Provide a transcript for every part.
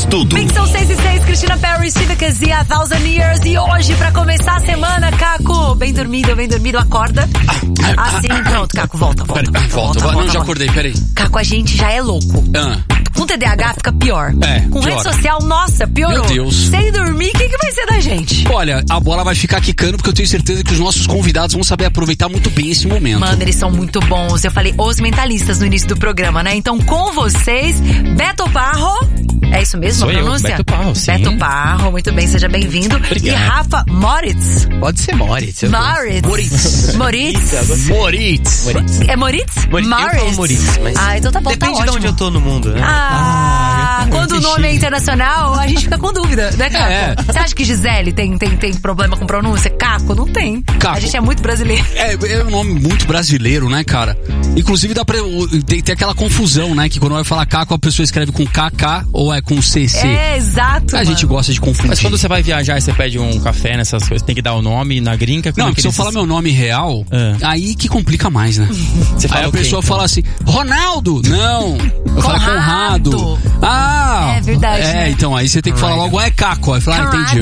tudo. Mix são 6 e 6, Cristina Perry, Steve Kazee, A Thousand Years. E hoje, pra começar a semana, Caco, bem dormido, acorda. Assim, pronto, Caco, volta. Não, já acordei, peraí. Caco, a gente já é louco. Com TDAH fica pior. Com pior. rede social, nossa, piorou. Meu Deus. Sem dormir, o que vai ser da gente? Olha, a bola vai ficar quicando porque eu tenho certeza que os nossos convidados vão saber aproveitar muito bem esse momento. Mano, eles são muito bons. Eu falei os mentalistas no início do programa, né? Então, com vocês, Beto Parro. É isso mesmo a pronúncia? Beto Parro, sim. Beto Parro, muito bem, seja bem-vindo. Obrigado. E Rafa Moritz. Pode ser Moritz. Moritz. É Moritz? Moritz, mas então tá bom, depende tá de ótimo. onde eu tô no mundo, né? Quando o nome é internacional, a gente fica com dúvida, né, Caco? Você acha que Gisele tem problema com pronúncia? Caco, não tem. Caco. A gente é muito brasileiro. É um nome muito brasileiro, né, cara? Inclusive dá pra tem aquela confusão, né? Que quando vai falar Caco, a pessoa escreve com KK ou é com CC. É, exato. A gente gosta de confundir. Mas quando você vai viajar e você pede um café nessas coisas, tem que dar o nome na gringa? Não, porque se eu falar meu nome real, aí que complica mais, né? Você fala aí a pessoa fala assim, Ronaldo! Não! Eu falo Conrado. É verdade. né? Então aí você tem que falar logo, é Caco. Aí fala, entendi.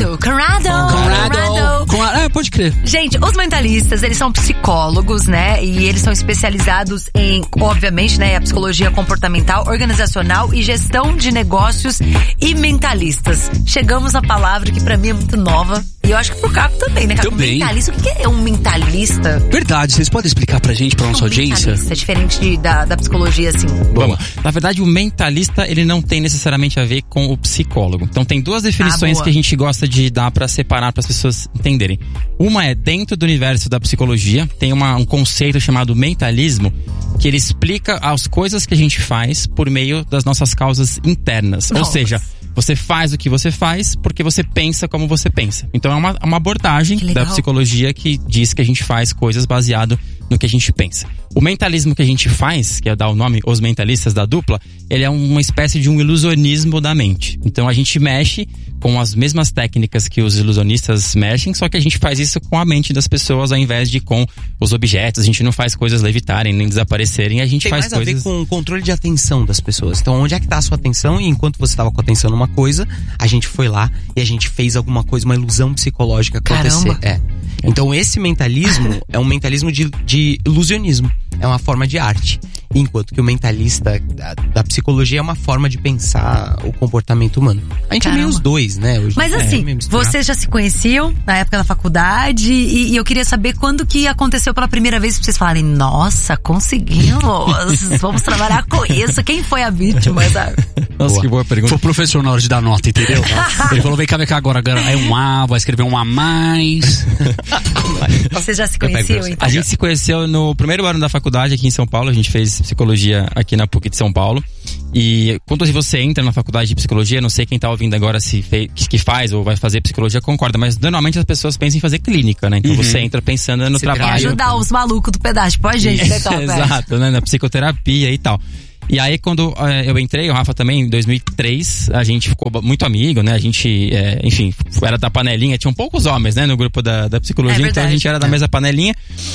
Conrado. Pode crer. Gente, os mentalistas, eles são psicólogos, né? E eles são especializados em, obviamente, né? A psicologia comportamental, organizacional e gestão de negócios e mentalistas. Chegamos na palavra que pra mim é muito nova. E eu acho que pro Caco também, né, Caco? Também. Mentalista, o que é um mentalista? Verdade, vocês podem explicar pra gente, pra nossa audiência? Mentalista é diferente da psicologia, assim. Vamos. Na verdade, o mentalista, ele não tem necessariamente a ver com o psicólogo. Então tem duas definições que a gente gosta de dar pra separar, para as pessoas entenderem. Uma é dentro do universo da psicologia, tem um conceito chamado mentalismo, que ele explica as coisas que a gente faz por meio das nossas causas internas. Ou seja, você faz o que você faz porque você pensa como você pensa. Então é uma abordagem da psicologia que diz que a gente faz coisas baseado no que a gente pensa. O mentalismo que a gente faz, que é dar o nome Os Mentalistas da Dupla, ele é uma espécie de um ilusionismo da mente. Então a gente mexe com as mesmas técnicas que os ilusionistas mexem, só que a gente faz isso com a mente das pessoas ao invés de com os objetos. A gente não faz coisas levitarem nem desaparecerem, a gente tem faz coisas... Tem mais a ver com o controle de atenção das pessoas. Então onde é que tá a sua atenção? E enquanto você estava com a atenção numa coisa, a gente foi lá e a gente fez alguma coisa, uma ilusão psicológica acontecer. Então esse mentalismo é um mentalismo de ilusionismo. É uma forma de arte. Enquanto que o mentalista da psicologia é uma forma de pensar o comportamento humano. A gente é meio os dois, né? Hoje mas assim, vocês já se conheciam na época da faculdade e eu queria saber quando que aconteceu pela primeira vez pra vocês falarem, nossa, conseguimos, vamos trabalhar com isso. Quem foi a vítima, sabe? Nossa, que boa pergunta. Foi o professor na hora de dar nota, entendeu? Ele falou, vem cá agora é um A, vai escrever um A mais. Vocês já se conheciam, então? A gente se conheceu no primeiro ano da faculdade aqui em São Paulo. A gente fez psicologia aqui na PUC de São Paulo. E quando você entra na faculdade de psicologia, não sei quem tá ouvindo agora que faz ou vai fazer psicologia concorda, mas normalmente as pessoas pensam em fazer clínica, né? Então você entra pensando no trabalho. Ajudar os malucos do pedaço, tipo a gente, né? Exato, né? Na psicoterapia e tal. E aí quando eu entrei, o Rafa também, em 2003, a gente ficou muito amigo, né? A gente, enfim, era da panelinha, tinham poucos homens, né? No grupo da psicologia, então a gente era da mesma panelinha.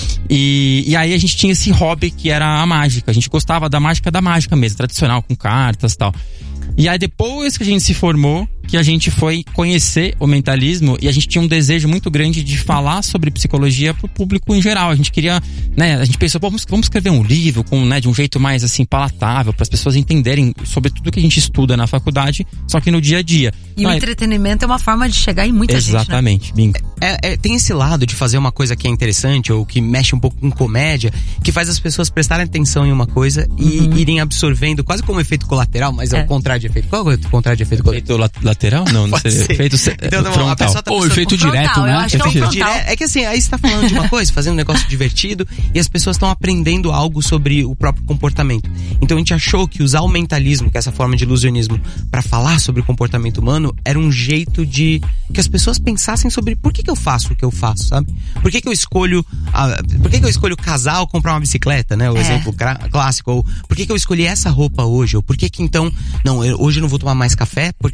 E aí a gente tinha esse hobby que era a mágica. A gente gostava da mágica mesmo, tradicional, com cartas e tal. E aí depois que a gente se formou, que a gente foi conhecer o mentalismo e a gente tinha um desejo muito grande de falar sobre psicologia pro público em geral. A gente queria, né, a gente pensou, vamos escrever um livro com, né, de um jeito mais assim palatável para as pessoas entenderem sobre tudo que a gente estuda na faculdade, só que no dia a dia. E o entretenimento é uma forma de chegar em muita gente, né? Exatamente, bingo. Tem esse lado de fazer uma coisa que é interessante ou que mexe um pouco com comédia, que faz as pessoas prestarem atenção em uma coisa e irem absorvendo, quase como efeito colateral, mas é o contrário de efeito. Qual é o contrário de efeito colateral? Efeito lateral? Não seria efeito frontal. Ou efeito direto, né? É que assim, aí você tá falando de uma coisa, fazendo um negócio divertido e as pessoas estão aprendendo algo sobre o próprio comportamento. Então a gente achou que usar o mentalismo, que é essa forma de ilusionismo, pra falar sobre o comportamento humano, era um jeito de que as pessoas pensassem sobre por que eu faço o que eu faço, sabe? Por que eu escolho casar ou comprar uma bicicleta, né? O exemplo clássico. Ou por que eu escolhi essa roupa hoje? Ou por que então, não, hoje eu não vou tomar mais café porque eu já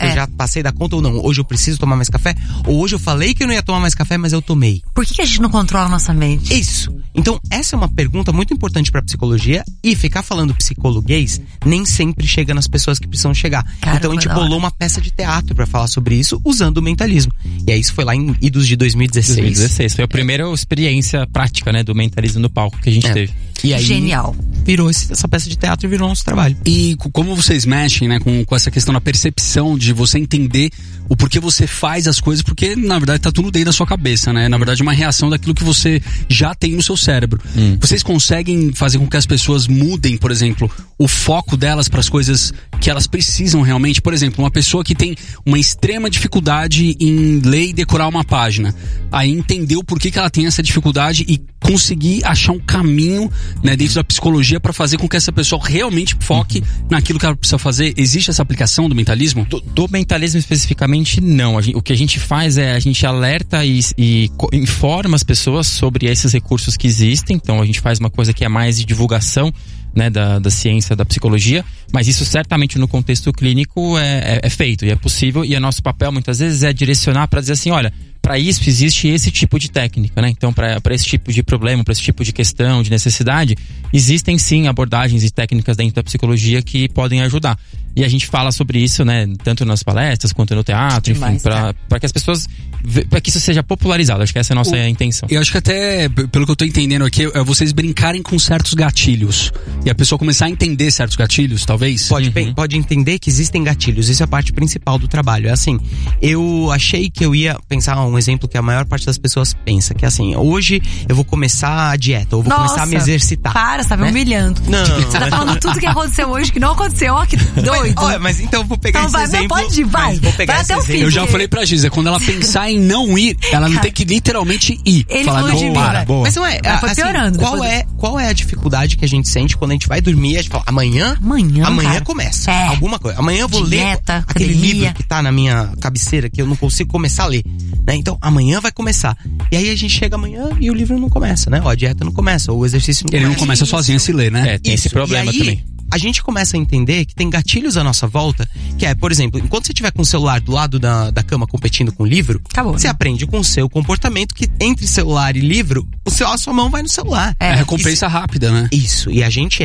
passei da conta ou não. Hoje eu preciso tomar mais café, ou hoje eu falei que eu não ia tomar mais café, mas eu tomei. Por que a gente não controla a nossa mente? Isso. Então, essa é uma pergunta muito importante pra psicologia, e ficar falando psicologuês nem sempre chega nas pessoas que precisam chegar. Caramba, então a gente bolou uma peça de teatro pra falar sobre isso, usando o mentalismo. E aí isso foi lá em idos de 2016. 2016. Foi a primeira experiência prática, né, do mentalismo no palco que a gente teve. E aí, genial. Virou essa peça de teatro e virou nosso trabalho. E como vocês mexem, né, com essa questão da percepção de você entender o porquê você faz as coisas, porque na verdade tá tudo dentro da sua cabeça, né? Na verdade é uma reação daquilo que você já tem no seu cérebro. Vocês conseguem fazer com que as pessoas mudem, por exemplo, o foco delas para as coisas que elas precisam realmente? Por exemplo, uma pessoa que tem uma extrema dificuldade em ler e decorar uma página, aí entender o porquê que ela tem essa dificuldade e conseguir achar um caminho, né, dentro da psicologia para fazer com que essa pessoa realmente foque naquilo que ela precisa fazer. Existe essa aplicação do mentalismo? Do mentalismo especificamente, não. O que a gente faz é a gente alerta e informa as pessoas sobre esses recursos que existem. Então a gente faz uma coisa que é mais de divulgação, né, da ciência, da psicologia, mas isso certamente no contexto clínico é feito e é possível, e o nosso papel muitas vezes é direcionar para dizer assim, olha, para isso existe esse tipo de técnica, né? Então, para esse tipo de problema, para esse tipo de questão, de necessidade, existem sim abordagens e técnicas dentro da psicologia que podem ajudar. E a gente fala sobre isso, né? Tanto nas palestras quanto no teatro, enfim, para que as pessoas, para que isso seja popularizado. Acho que essa é a nossa intenção. Eu acho que até, pelo que eu tô entendendo aqui, é vocês brincarem com certos gatilhos. E a pessoa começar a entender certos gatilhos, talvez? Pode entender que existem gatilhos. Isso é a parte principal do trabalho. É assim, eu achei que eu ia pensar um exemplo que a maior parte das pessoas pensa, que é assim, hoje eu vou começar a dieta, ou vou começar a me exercitar. Para, você tá me humilhando. Não. Você tá falando tudo que aconteceu hoje que não aconteceu. Ó, que doido. Mas então eu vou pegar esse exemplo. Pode ir, vai. Vou pegar esse exemplo. Eu já falei pra Giza, quando ela pensar em não ir, ela não tem que literalmente ir. Ele falar, falou não, de mim, para. Boa. Mas não é, foi piorando. Qual é a dificuldade que a gente sente quando a gente vai dormir? A gente fala, amanhã cara, começa. Alguma coisa. Amanhã eu vou dieta, ler aquele academia. livro que tá na minha cabeceira, que eu não consigo começar a ler. Né? Então, amanhã vai começar. E aí a gente chega amanhã e o livro não começa, né? Ou a dieta não começa, ou o exercício não começa. Ele não começa sozinho a se ler, né? Tem esse problema também. A gente começa a entender que tem gatilhos à nossa volta, que é, por exemplo, enquanto você estiver com o celular do lado da cama competindo com o livro, acabou, você aprende com o seu comportamento que entre celular e livro, a sua mão vai no celular. É recompensa rápida, né? Isso, e a gente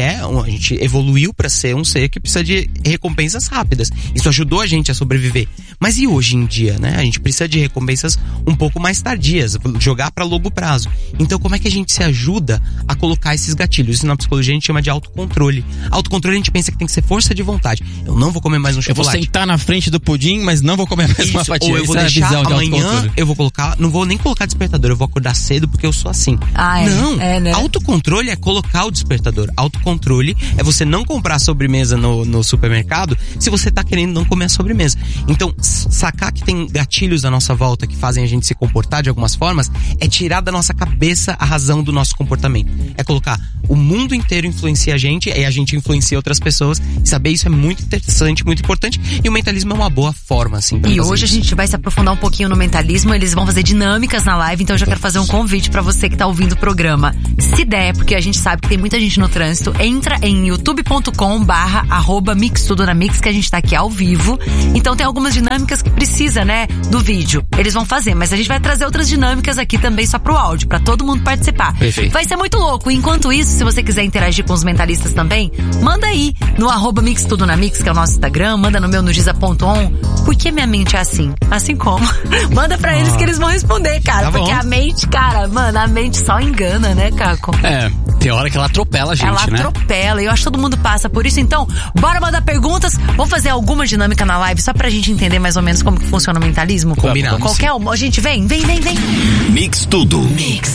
evoluiu pra ser um ser que precisa de recompensas rápidas. Isso ajudou a gente a sobreviver. Mas e hoje em dia, né? A gente precisa de recompensas um pouco mais tardias, jogar pra longo prazo. Então como é que a gente se ajuda a colocar esses gatilhos? Isso na psicologia a gente chama de autocontrole. Autocontrole a gente pensa que tem que ser força de vontade. Eu não vou comer mais um chocolate. Eu vou sentar na frente do pudim, mas não vou comer mais uma fatia. Ou eu vou deixar amanhã, eu vou colocar, não vou nem colocar despertador, eu vou acordar cedo porque eu sou assim. Não, né? Autocontrole é colocar o despertador. Autocontrole é você não comprar sobremesa no supermercado se você tá querendo não comer a sobremesa. Então, sacar que tem gatilhos à nossa volta que fazem a gente se comportar de algumas formas é tirar da nossa cabeça a razão do nosso comportamento. É colocar o mundo inteiro influencia a gente e a gente influencia outras pessoas. E saber isso é muito interessante, muito importante. E o mentalismo é uma boa forma, assim, pra E fazer hoje isso. a gente vai se aprofundar um pouquinho no mentalismo. Eles vão fazer dinâmicas na live, então eu já quero fazer um convite pra você que tá ouvindo o programa. Se der, porque a gente sabe que tem muita gente no trânsito, entra em youtube.com/mixtudonamix, que a gente tá aqui ao vivo. Então tem algumas dinâmicas que precisa, né, do vídeo. Eles vão fazer, mas a gente vai trazer outras dinâmicas aqui também só pro áudio, pra todo mundo participar. Perfeito. Vai ser muito louco. Enquanto isso, se você quiser interagir com os mentalistas também, manda aí no @mixtudonamix, que é o nosso Instagram, manda no meu no giza.on. Por que minha mente é assim? Assim como? Manda pra eles que eles vão responder, cara. Tá porque bom. a mente, cara, mano, a mente só engana, né, Caco? Tem hora que ela atropela a gente, Ela né? atropela, e eu acho que todo mundo passa por isso. Então, bora mandar perguntas. Vamos fazer alguma dinâmica na live só pra gente entender mais ou menos como que funciona o mentalismo? Combinado. Qualquer uma. Gente, vem. Mix Tudo. Mix.